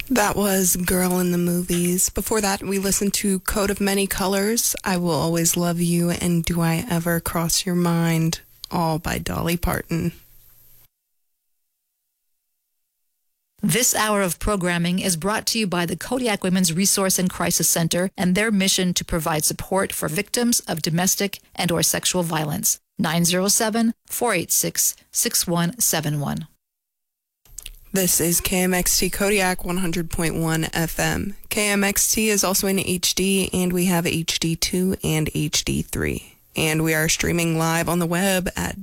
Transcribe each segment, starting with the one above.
That was Girl in the Movies. Before that, we listened to Coat of Many Colors, I Will Always Love You, and Do I Ever Cross Your Mind, all by Dolly Parton. This hour of programming is brought to you by the Kodiak Women's Resource and Crisis Center and their mission to provide support for victims of domestic and/or sexual violence. 907-486-6171. This is KMXT Kodiak 100.1 FM. KMXT is also in HD, and we have HD2 and HD3. And we are streaming live on the web at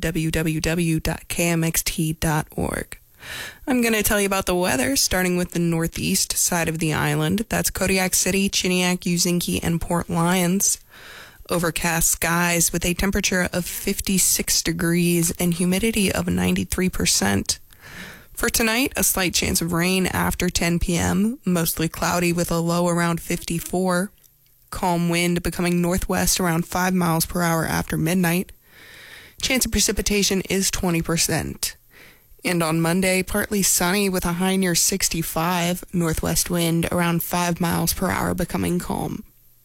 www.kmxt.org. I'm going to tell you about the weather, starting with the northeast side of the island. That's Kodiak City, Chiniak, Uzinki, and Port Lions. Overcast skies with a temperature of 56 degrees and humidity of 93%. For tonight, a slight chance of rain after 10 p.m., mostly cloudy with a low around 54. Calm wind becoming northwest around 5 miles per hour after midnight. Chance of precipitation is 20%. And on Monday, partly sunny with a high near 65, northwest wind around 5 miles per hour becoming calm.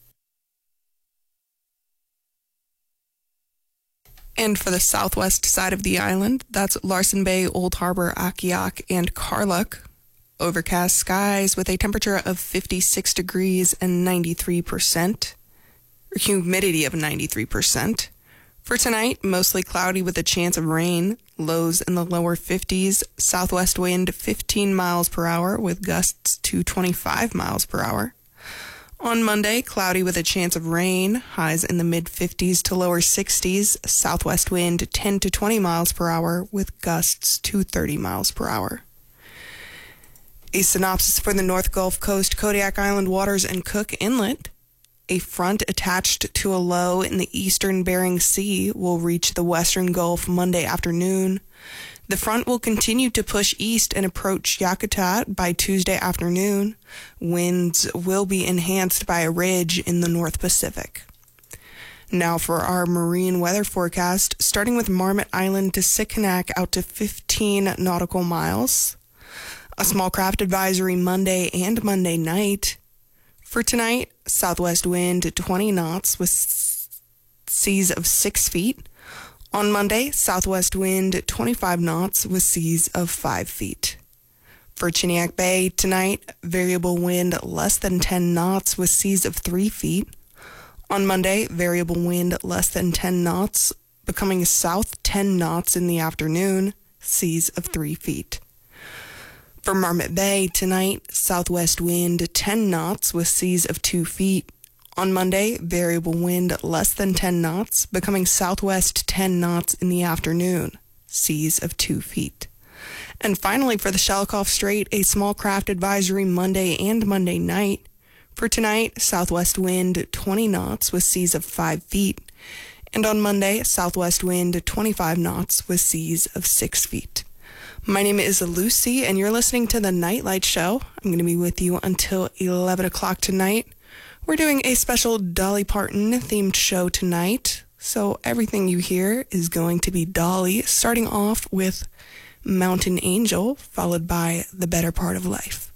And for the southwest side of the island, that's Larsen Bay, Old Harbor, Akiak, and Karluk. Overcast skies with a temperature of 56 degrees and 93%, or humidity of 93%. For tonight, mostly cloudy with a chance of rain, lows in the lower 50s, southwest wind 15 miles per hour with gusts to 25 miles per hour. On Monday, cloudy with a chance of rain, highs in the mid-50s to lower 60s, southwest wind 10 to 20 miles per hour with gusts to 30 miles per hour. A synopsis for the North Gulf Coast, Kodiak Island waters, and Cook Inlet. A front attached to a low in the eastern Bering Sea will reach the western Gulf Monday afternoon. The front will continue to push east and approach Yakutat by Tuesday afternoon. Winds will be enhanced by a ridge in the North Pacific. Now for our marine weather forecast, starting with Marmot Island to Sitkinak out to 15 nautical miles. A small craft advisory Monday and Monday night. For tonight, southwest wind 20 knots with seas of 6 feet. On Monday, southwest wind 25 knots with seas of 5 feet. For Chiniak Bay tonight, variable wind less than 10 knots with seas of 3 feet. On Monday, variable wind less than 10 knots, becoming south 10 knots in the afternoon, seas of 3 feet. For Marmot Bay tonight, southwest wind 10 knots with seas of 2 feet. On Monday, variable wind less than 10 knots, becoming southwest 10 knots in the afternoon, seas of 2 feet. And finally, for the Shalikoff Strait, a small craft advisory Monday and Monday night. For tonight, southwest wind 20 knots with seas of 5 feet. And on Monday, southwest wind 25 knots with seas of 6 feet. My name is Lucy, and you're listening to The Nightlight Show. I'm going to be with you until 11 o'clock tonight. We're doing a special Dolly Parton themed show tonight, so everything you hear is going to be Dolly, starting off with Mountain Angel, followed by The Better Part of Life.